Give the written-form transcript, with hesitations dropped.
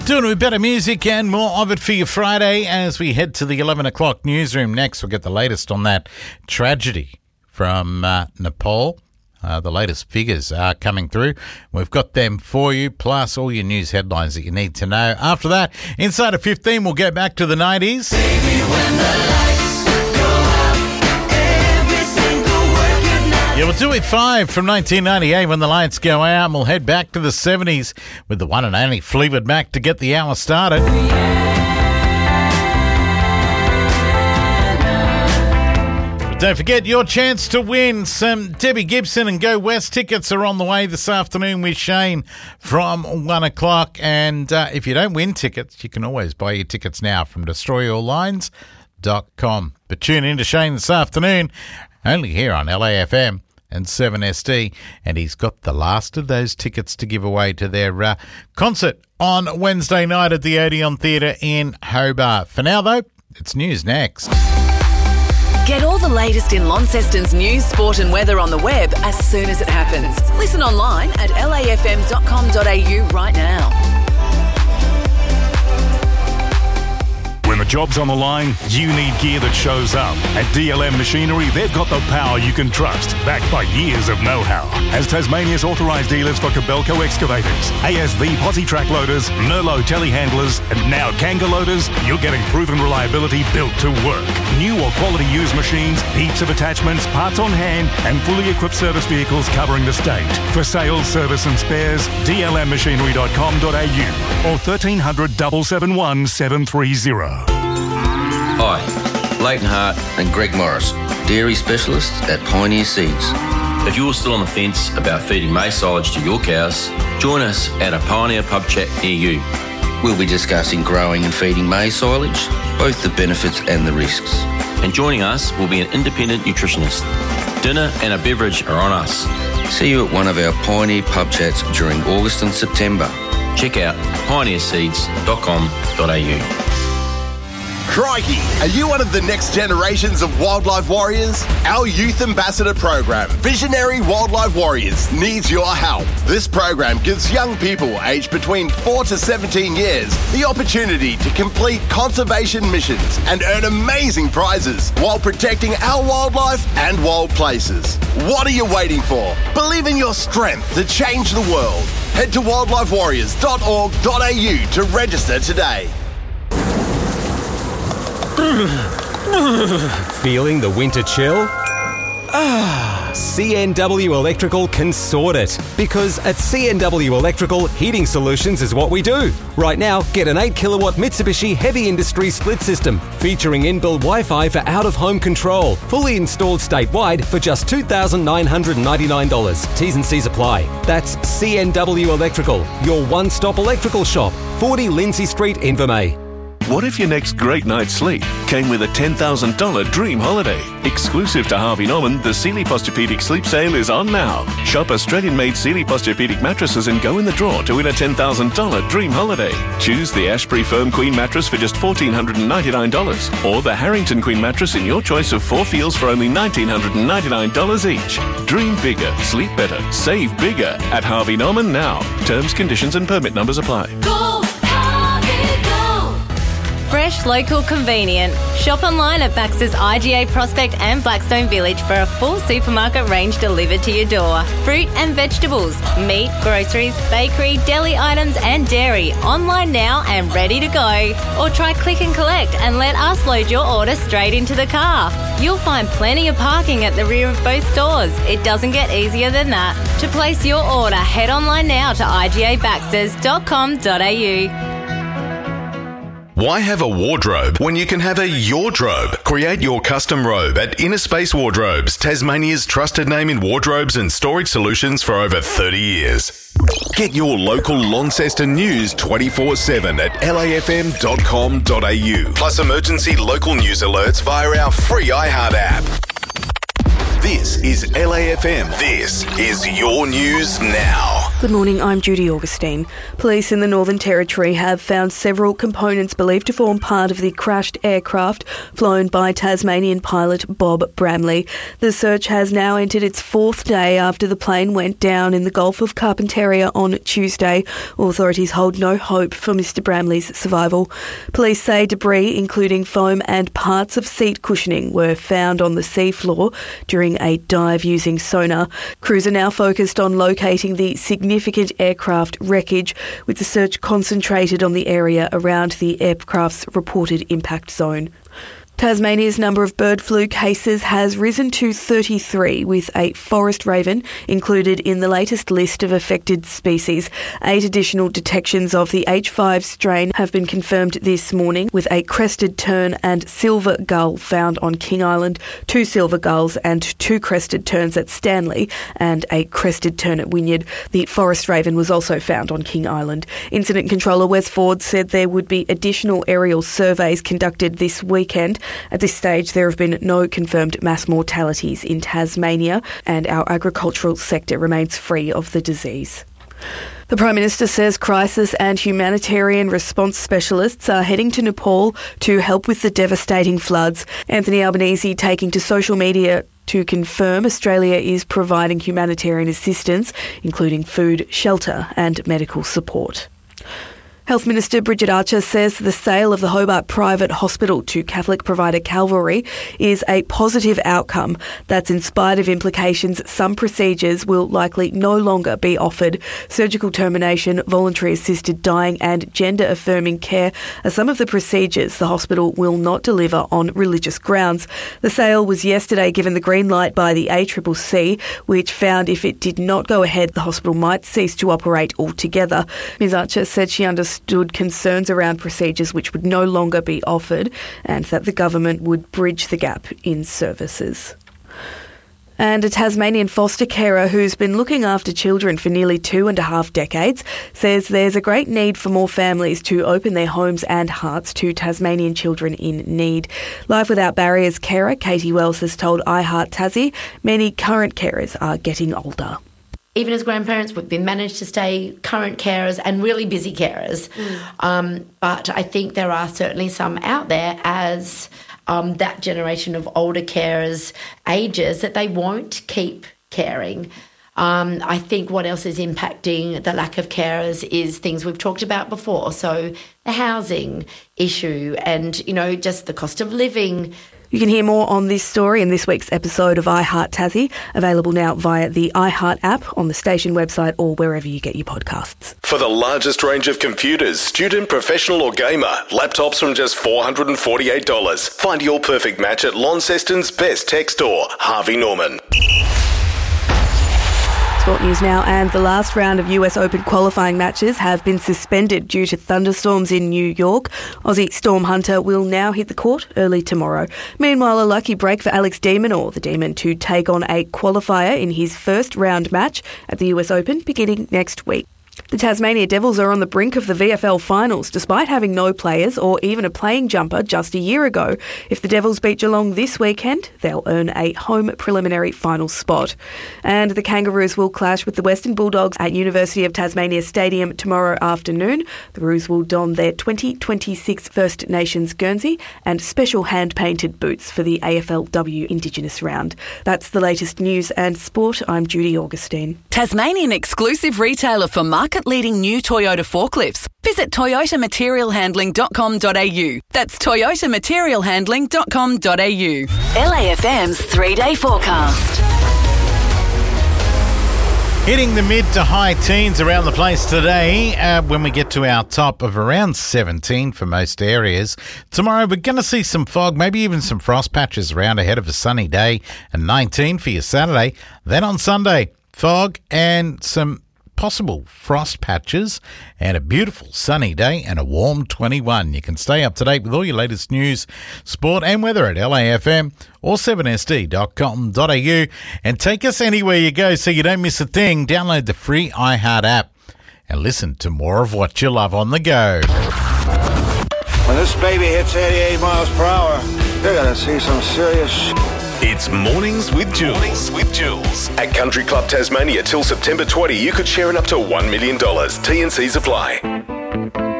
Doing with better music and more of it for you Friday as we head to the 11 o'clock newsroom. Next, we'll get the latest on that tragedy from Nepal. The latest figures are coming through. We've got them for you, plus all your news headlines that you need to know. After that, inside of 15, we'll get back to the 90s. Baby, when the lights go out, everything will work at night. Yeah, we'll do it 5 from 1998 when the lights go out, and we'll head back to the 70s with the one and only Fleetwood Mac to get the hour started. Don't forget your chance to win some Debbie Gibson and Go West tickets are on the way this afternoon with Shane from 1 o'clock. And if you don't win tickets, you can always buy your tickets now from destroyyourlines.com. But tune in to Shane this afternoon, only here on LAFM and 7SD. And he's got the last of those tickets to give away to their concert on Wednesday night at the Odeon Theatre in Hobart. For now, though, it's news next. Get all the latest in Launceston's news, sport and weather on the web as soon as it happens. Listen online at lafm.com.au right now. When the job's on the line, you need gear that shows up. At DLM Machinery, they've got the power you can trust, backed by years of know-how. As Tasmania's authorised dealers for Kobelco excavators, ASV posi track loaders, Nerlo telehandlers, and now Kanga loaders, you're getting proven reliability built to work. New or quality used machines, heaps of attachments, parts on hand, and fully equipped service vehicles covering the state. For sales, service and spares, dlmmachinery.com.au or 1300 771 730. Hi, Leighton Hart and Greg Morris, dairy specialists at Pioneer Seeds. If you're still on the fence about feeding maize silage to your cows, join us at a Pioneer pub chat near you. We'll be discussing growing and feeding maize silage, both the benefits and the risks. And joining us will be an independent nutritionist. Dinner and a beverage are on us. See you at one of our Pioneer pub chats during August and September. Check out pioneerseeds.com.au. Crikey! Are you one of the next generations of wildlife warriors? Our Youth Ambassador program, Visionary Wildlife Warriors, needs your help. This program gives young people aged between 4 to 17 years the opportunity to complete conservation missions and earn amazing prizes while protecting our wildlife and wild places. What are you waiting for? Believe in your strength to change the world. Head to wildlifewarriors.org.au to register today. Feeling the winter chill? CNW Electrical can sort it. Because at CNW Electrical, heating solutions is what we do. Right now, get an 8 kilowatt Mitsubishi Heavy Industry split system featuring inbuilt Wi-Fi for out-of-home control. Fully installed statewide for just $2,999. T's and C's apply. That's CNW Electrical, your one-stop electrical shop. 40 Lindsay Street, Invermay. What if your next great night's sleep came with a $10,000 dream holiday? Exclusive to Harvey Norman, the Sealy Posturepedic Sleep Sale is on now. Shop Australian-made Sealy Posturepedic mattresses and go in the draw to win a $10,000 dream holiday. Choose the Ashbury Firm Queen mattress for just $1,499 or the Harrington Queen mattress in your choice of 4 feels for only $1,999 each. Dream bigger, sleep better, save bigger at Harvey Norman now. Terms, conditions and permit numbers apply. Fresh, local, convenient. Shop online at Baxter's IGA Prospect and Blackstone Village for a full supermarket range delivered to your door. Fruit and vegetables, meat, groceries, bakery, deli items and dairy. Online now and ready to go. Or try click and collect and let us load your order straight into the car. You'll find plenty of parking at the rear of both stores. It doesn't get easier than that. To place your order, head online now to igabaxters.com.au. Why have a wardrobe when you can have a yourdrobe? Create your custom robe at Inner Space Wardrobes, Tasmania's trusted name in wardrobes and storage solutions for over 30 years. Get your local Launceston news 24/7 at lafm.com.au. Plus emergency local news alerts via our free iHeart app. This is LAFM. This is your news now. Good morning, I'm Judy Augustine. Police in the Northern Territory have found several components believed to form part of the crashed aircraft flown by Tasmanian pilot Bob Bramley. The search has now entered its fourth day after the plane went down in the Gulf of Carpentaria on Tuesday. Authorities hold no hope for Mr Bramley's survival. Police say debris, including foam and parts of seat cushioning, were found on the seafloor during a dive using sonar. Crews are now focused on locating the significant aircraft wreckage, with the search concentrated on the area around the aircraft's reported impact zone. Tasmania's number of bird flu cases has risen to 33, with a forest raven included in the latest list of affected species. 8 additional detections of the H5 strain have been confirmed this morning, with a crested tern and silver gull found on King Island, 2 silver gulls and 2 crested terns at Stanley, and a crested tern at Wynyard. The forest raven was also found on King Island. Incident Controller Wes Ford said there would be additional aerial surveys conducted this weekend. At this stage, there have been no confirmed mass mortalities in Tasmania, and our agricultural sector remains free of the disease. The Prime Minister says crisis and humanitarian response specialists are heading to Nepal to help with the devastating floods. Anthony Albanese taking to social media to confirm Australia is providing humanitarian assistance, including food, shelter and medical support. Health Minister Bridget Archer says the sale of the Hobart Private Hospital to Catholic provider Calvary is a positive outcome. That's in spite of implications some procedures will likely no longer be offered. Surgical termination, voluntary assisted dying and gender-affirming care are some of the procedures the hospital will not deliver on religious grounds. The sale was yesterday given the green light by the ACCC, which found if it did not go ahead, the hospital might cease to operate altogether. Ms Archer said she understood concerns around procedures which would no longer be offered, and that the government would bridge the gap in services. And a Tasmanian foster carer who's been looking after children for nearly 2.5 decades says there's a great need for more families to open their homes and hearts to Tasmanian children in need. Life Without Barriers carer Katie Wells has told iHeart Tassie many current carers are getting older. Even as grandparents, we've been managed to stay current carers and really busy carers. But I think there are certainly some out there as that generation of older carers ages that they won't keep caring. I think what else is impacting the lack of carers is things we've talked about before. So the housing issue and, just the cost of living. You can hear more on this story in this week's episode of iHeart Tassie, available now via the iHeart app on the station website or wherever you get your podcasts. For the largest range of computers, student, professional or gamer, laptops from just $448. Find your perfect match at Launceston's best tech store, Harvey Norman. Sport news now, and the last round of US Open qualifying matches have been suspended due to thunderstorms in New York. Aussie Storm Hunter will now hit the court early tomorrow. Meanwhile, a lucky break for Alex de Minaur, the Demon, to take on a qualifier in his first round match at the US Open beginning next week. The Tasmania Devils are on the brink of the VFL finals, despite having no players or even a playing jumper just a year ago. If the Devils beat Geelong this weekend, they'll earn a home preliminary final spot. And the Kangaroos will clash with the Western Bulldogs at University of Tasmania Stadium tomorrow afternoon. The Roos will don their 2026 First Nations Guernsey and special hand-painted boots for the AFLW Indigenous round. That's the latest news and sport. I'm Judy Augustine. Tasmanian exclusive retailer for market-leading new Toyota forklifts. Visit toyotamaterialhandling.com.au. That's toyotamaterialhandling.com.au. LAFM's 3-day forecast. Hitting the mid to high teens around the place today when we get to our top of around 17 for most areas. Tomorrow we're going to see some fog, maybe even some frost patches around ahead of a sunny day, and 19 for your Saturday. Then on Sunday, fog and some possible frost patches and a beautiful sunny day and a warm 21. You can stay up to date with all your latest news, sport and weather at LAFM or 7sd.com.au, and take us anywhere you go so you don't miss a thing. Download the free iHeart app and listen to more of what you love on the go. When this baby hits 88 miles per hour, you're going to see some serious It's Mornings with Jules. At Country Club Tasmania till September 20, you could share in up to $1 million. T&Cs apply.